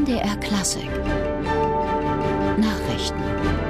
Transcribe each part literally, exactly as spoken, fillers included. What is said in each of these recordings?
D R Klassik Nachrichten.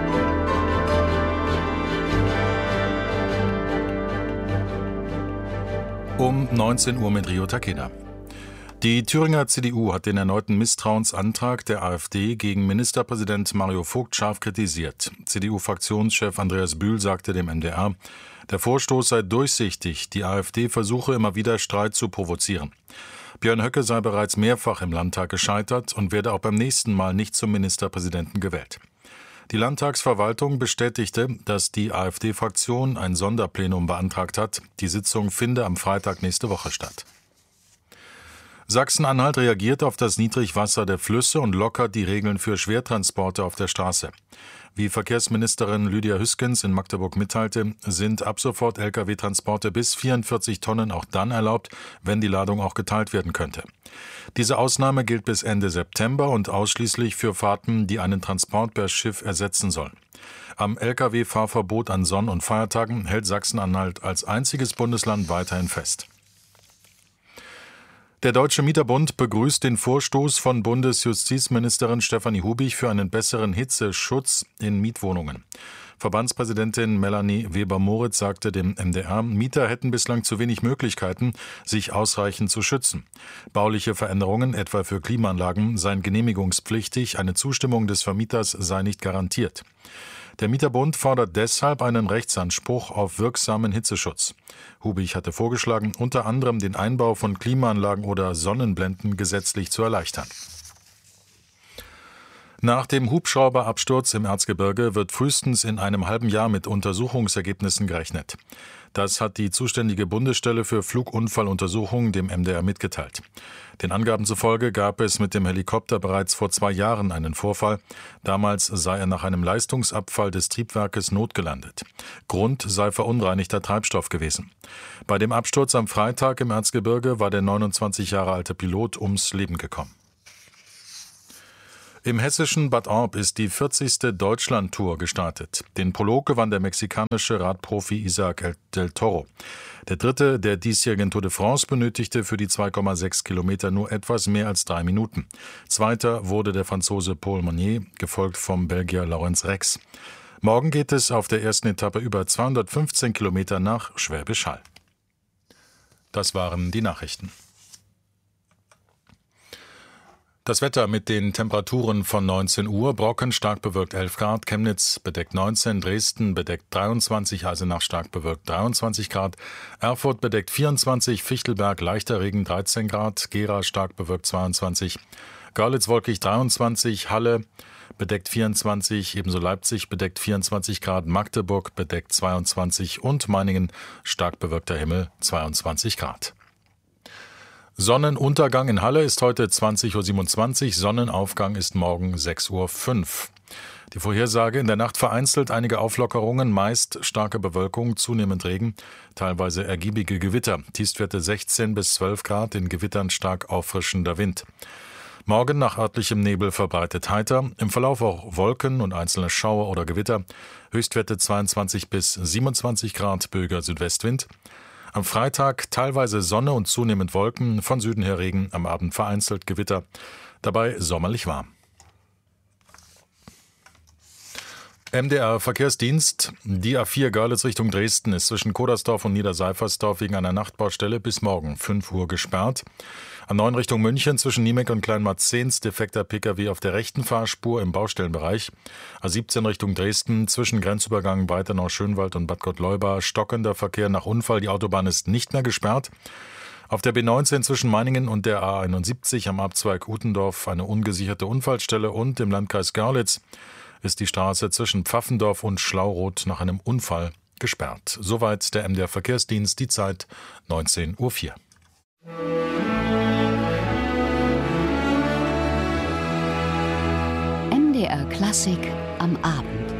Um neunzehn Uhr mit Rio Takeda. Die Thüringer C D U hat den erneuten Misstrauensantrag der AfD gegen Ministerpräsident Mario Vogt scharf kritisiert. C D U-Fraktionschef Andreas Bühl sagte dem M D R, der Vorstoß sei durchsichtig, die AfD versuche immer wieder Streit zu provozieren. Björn Höcke sei bereits mehrfach im Landtag gescheitert und werde auch beim nächsten Mal nicht zum Ministerpräsidenten gewählt. Die Landtagsverwaltung bestätigte, dass die AfD-Fraktion ein Sonderplenum beantragt hat. Die Sitzung finde am Freitag nächste Woche statt. Sachsen-Anhalt reagiert auf das Niedrigwasser der Flüsse und lockert die Regeln für Schwertransporte auf der Straße. Wie Verkehrsministerin Lydia Hüskens in Magdeburg mitteilte, sind ab sofort L K W-Transporte bis vierundvierzig Tonnen auch dann erlaubt, wenn die Ladung auch geteilt werden könnte. Diese Ausnahme gilt bis Ende September und ausschließlich für Fahrten, die einen Transport per Schiff ersetzen sollen. Am L K W-Fahrverbot an Sonn- und Feiertagen hält Sachsen-Anhalt als einziges Bundesland weiterhin fest. Der Deutsche Mieterbund begrüßt den Vorstoß von Bundesjustizministerin Stefanie Hubig für einen besseren Hitzeschutz in Mietwohnungen. Verbandspräsidentin Melanie Weber-Moritz sagte dem M D R, Mieter hätten bislang zu wenig Möglichkeiten, sich ausreichend zu schützen. Bauliche Veränderungen, etwa für Klimaanlagen, seien genehmigungspflichtig, eine Zustimmung des Vermieters sei nicht garantiert. Der Mieterbund fordert deshalb einen Rechtsanspruch auf wirksamen Hitzeschutz. Hubig hatte vorgeschlagen, unter anderem den Einbau von Klimaanlagen oder Sonnenblenden gesetzlich zu erleichtern. Nach dem Hubschrauberabsturz im Erzgebirge wird frühestens in einem halben Jahr mit Untersuchungsergebnissen gerechnet. Das hat die zuständige Bundesstelle für Flugunfalluntersuchungen dem M D R mitgeteilt. Den Angaben zufolge gab es mit dem Helikopter bereits vor zwei Jahren einen Vorfall. Damals sei er nach einem Leistungsabfall des Triebwerkes notgelandet. Grund sei verunreinigter Treibstoff gewesen. Bei dem Absturz am Freitag im Erzgebirge war der neunundzwanzig Jahre alte Pilot ums Leben gekommen. Im hessischen Bad Orb ist die vierzigste Deutschland-Tour gestartet. Den Prolog gewann der mexikanische Radprofi Isaac del Toro. Der Dritte der diesjährigen Tour de France benötigte für die zwei Komma sechs Kilometer nur etwas mehr als drei Minuten. Zweiter wurde der Franzose Paul Monnier, gefolgt vom Belgier Laurens Rex. Morgen geht es auf der ersten Etappe über zweihundertfünfzehn Kilometer nach Schwäbisch Hall. Das waren die Nachrichten. Das Wetter mit den Temperaturen von neunzehn Uhr, Brocken stark bewölkt elf Grad, Chemnitz bedeckt neunzehn, Dresden bedeckt dreiundzwanzig, Eisenach stark bewölkt dreiundzwanzig Grad, Erfurt bedeckt vierundzwanzig, Fichtelberg leichter Regen dreizehn Grad, Gera stark bewölkt zweiundzwanzig, Görlitz wolkig dreiundzwanzig, Halle bedeckt vierundzwanzig, ebenso Leipzig bedeckt vierundzwanzig Grad, Magdeburg bedeckt zweiundzwanzig und Meiningen stark bewölkter Himmel zweiundzwanzig Grad. Sonnenuntergang in Halle ist heute zwanzig Uhr siebenundzwanzig, Sonnenaufgang ist morgen sechs Uhr fünf. Die Vorhersage: in der Nacht vereinzelt einige Auflockerungen, meist starke Bewölkung, zunehmend Regen, teilweise ergiebige Gewitter. Tiefstwerte sechzehn bis zwölf Grad, in Gewittern stark auffrischender Wind. Morgen nach örtlichem Nebel verbreitet heiter, im Verlauf auch Wolken und einzelne Schauer oder Gewitter. Höchstwerte zweiundzwanzig bis siebenundzwanzig Grad, böiger Südwestwind. Am Freitag teilweise Sonne und zunehmend Wolken, von Süden her Regen, am Abend vereinzelt Gewitter, dabei sommerlich warm. M D R Verkehrsdienst. Die A vier Görlitz Richtung Dresden ist zwischen Kodersdorf und Niederseifersdorf wegen einer Nachtbaustelle bis morgen fünf Uhr gesperrt. A neun Richtung München zwischen Niemek und Kleinmarzens defekter Pkw auf der rechten Fahrspur im Baustellenbereich. A siebzehn Richtung Dresden zwischen Grenzübergang Weitenau-Schönwald und Bad Gottleuba stockender Verkehr nach Unfall. Die Autobahn ist nicht mehr gesperrt. Auf der B neunzehn zwischen Meiningen und der A einundsiebzig am Abzweig Utendorf eine ungesicherte Unfallstelle und im Landkreis Görlitz ist die Straße zwischen Pfaffendorf und Schlauroth nach einem Unfall gesperrt. Soweit der M D R Verkehrsdienst, die Zeit neunzehn Uhr vier. M D R Klassik am Abend.